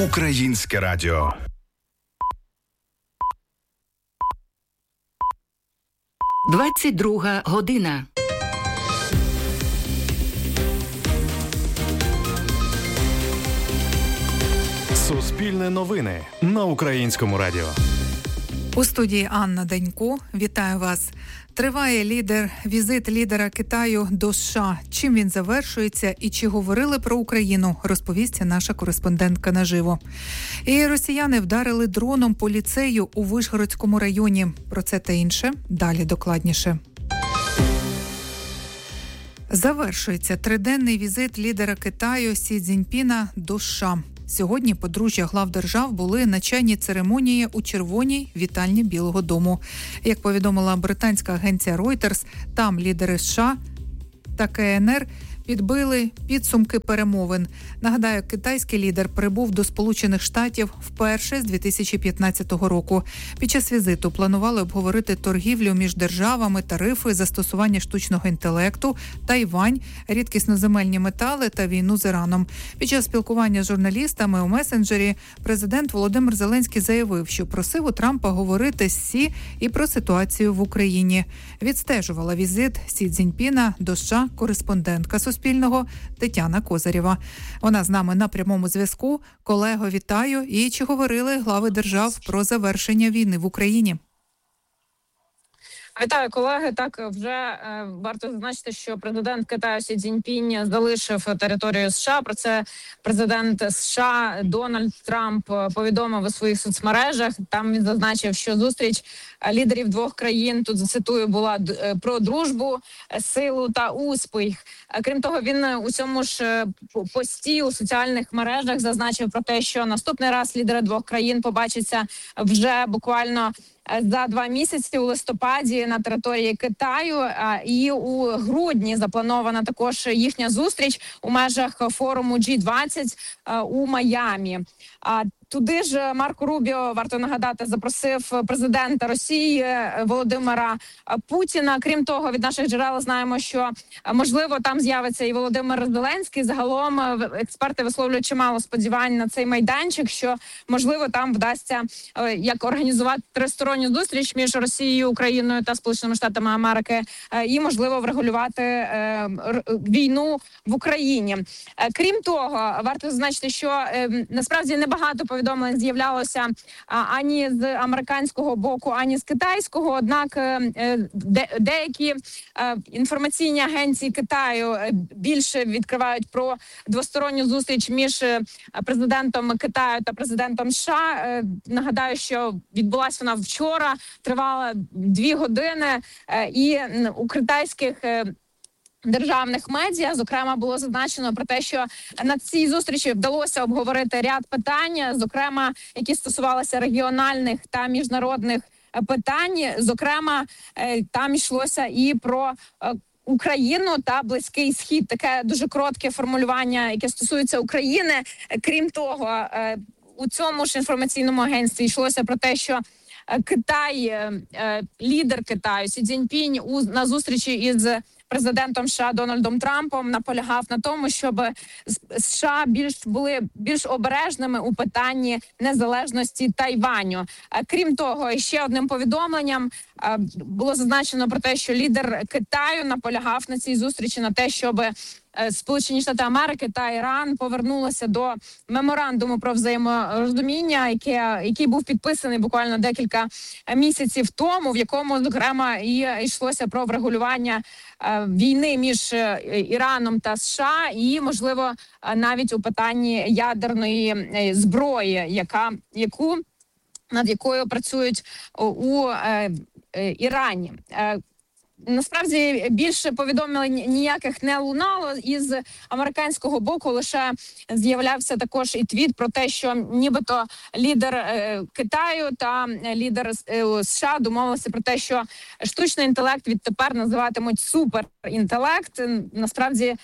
Українське радіо. «22 година». Суспільне новини на Українському радіо. У студії Анна Данько. Вітаю вас. Триває візит лідера Китаю до США. Чим він завершується і чи говорили про Україну, розповість наша кореспондентка наживо. І росіяни вдарили дроном по ліцею у Вишгородському районі. Про це та інше далі докладніше. Завершується триденний візит лідера Китаю Сі Цзіньпіна до США. Сьогодні подружжя глав держав були на чайній церемонії у червоній вітальні Білого дому. Як повідомила британська агенція Reuters, там лідери США та КНР підбили підсумки перемовин. Нагадаю, китайський лідер прибув до Сполучених Штатів вперше з 2015 року. Під час візиту планували обговорити торгівлю між державами, тарифи, застосування штучного інтелекту, Тайвань, рідкісноземельні метали та війну з Іраном. Під час спілкування з журналістами у месенджері президент Володимир Зеленський заявив, що просив у Трампа говорити з Сі і про ситуацію в Україні. Відстежувала візит Сі Цзіньпіна до США кореспондентка Суспільного Тетяна Козарєва. Вона з нами на прямому зв'язку. Колего, вітаю. І чи говорили глави держав про завершення війни в Україні? Вітаю, колеги. Так, вже варто зазначити, що президент Китаю Сі Цзіньпінь залишив територію США. Про це президент США Дональд Трамп повідомив у своїх соцмережах. Там він зазначив, що зустріч лідерів двох країн, тут зацитую, була про дружбу, силу та успіх. Крім того, він у цьому ж пості у соціальних мережах зазначив про те, що наступний раз лідери двох країн побачаться вже буквально за 2 місяці у листопаді на території Китаю, і у грудні запланована також їхня зустріч у межах форуму G20 у Майамі. Туди ж Марко Рубіо, варто нагадати, запросив президента Росії Володимира Путіна. Крім того, від наших джерел знаємо, що можливо там з'явиться і Володимир Зеленський. Загалом експерти висловлюють чимало сподівань на цей майданчик, що можливо там вдасться як організувати тристоронню зустріч між Росією, Україною та Сполученими Штатами Америки і можливо врегулювати війну в Україні. Крім того, варто зазначити, що насправді небагато повідомлень з'являлося ані з американського боку, ані з китайського. Однак деякі інформаційні агенції Китаю більше відкривають про двосторонню зустріч між президентом Китаю та президентом США. Нагадаю, що відбулася вона вчора, тривала 2 години, і у китайських державних медіа, зокрема, було зазначено про те, що на цій зустрічі вдалося обговорити ряд питань, зокрема, які стосувалися регіональних та міжнародних питань. Зокрема, там йшлося і про Україну та Близький Схід. Таке дуже коротке формулювання, яке стосується України. Крім того, у цьому ж інформаційному агентстві йшлося про те, що Китай, лідер Китаю Сі Цзіньпінь на зустрічі із президентом США Дональдом Трампом наполягав на тому, щоб США були більш обережними у питанні незалежності Тайваню. Крім того, ще одним повідомленням було зазначено про те, що лідер Китаю наполягав на цій зустрічі на те, щоб Сполучені Штати Америки та Іран повернулися до меморандуму про взаєморозуміння, який був підписаний буквально декілька місяців тому, в якому, зокрема, і йшлося про врегулювання війни між Іраном та США і, можливо, навіть у питанні ядерної зброї, над якою працюють у Ірані. Насправді більше повідомлень ніяких не лунало із американського боку. Лише з'являвся також і твіт про те, що нібито лідер Китаю та лідер США домовилися про те, що штучний інтелект відтепер називатимуть суперінтелект. Насправді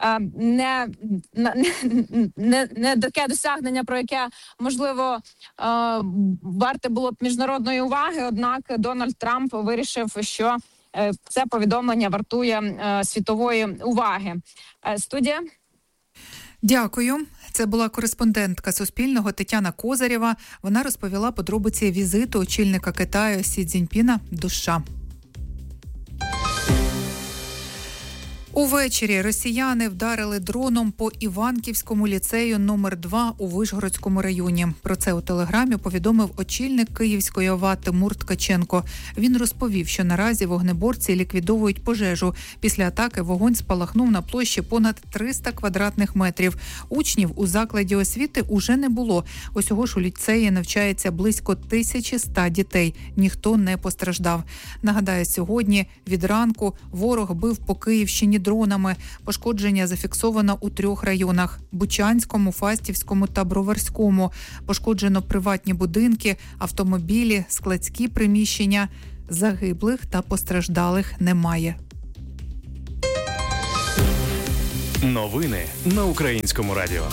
не таке досягнення, про яке, можливо, варте було б міжнародної уваги. Однак Дональд Трамп вирішив, що це повідомлення вартує світової уваги. Студія. Дякую. Це була кореспондентка Суспільного Тетяна Козарєва. Вона розповіла подробиці візиту очільника Китаю Сі Цзіньпіна до США. Увечері росіяни вдарили дроном по Іванківському ліцею номер 2 у Вишгородському районі. Про це у телеграмі повідомив очільник Київської ОВА Тимур Ткаченко. Він розповів, що наразі вогнеборці ліквідовують пожежу. Після атаки вогонь спалахнув на площі понад 300 квадратних метрів. Учнів у закладі освіти уже не було. Усього ж у ліцеї навчається близько 1100 дітей. Ніхто не постраждав. Нагадаю, сьогодні від ранку ворог бив по Київщині дронами. Пошкодження зафіксовано у 3 районах – Бучанському, Фастівському та Броварському. Пошкоджено приватні будинки, автомобілі, складські приміщення. Загиблих та постраждалих немає. Новини на Українському радіо.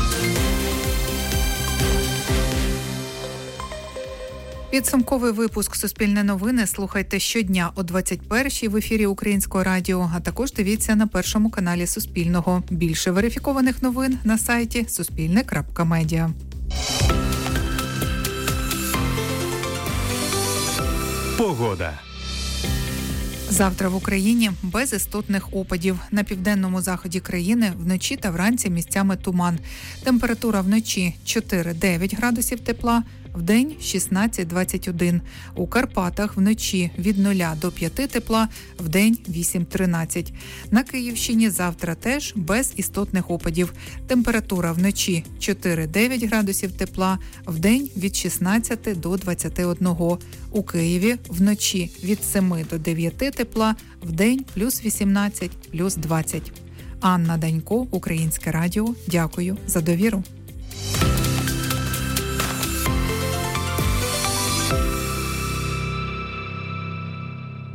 Підсумковий випуск «Суспільне новини» слухайте щодня о 21-й в ефірі Українського радіо, а також дивіться на першому каналі Суспільного. Більше верифікованих новин на сайті suspilne.media. Погода. Завтра в Україні без істотних опадів. На південному заході країни вночі та вранці місцями туман. Температура вночі 4-9 градусів тепла, вдень 16-21. У Карпатах вночі від 0 до 5 тепла, вдень 8-13. На Київщині завтра теж без істотних опадів. Температура вночі 4-9 градусів тепла, вдень від 16 до 21. У Києві вночі від 7 до 9 тепла, вдень плюс 18, плюс 20. Анна Данько, Українське радіо. Дякую за довіру.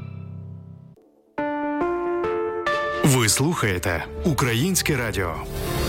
Ви слухаєте Українське радіо.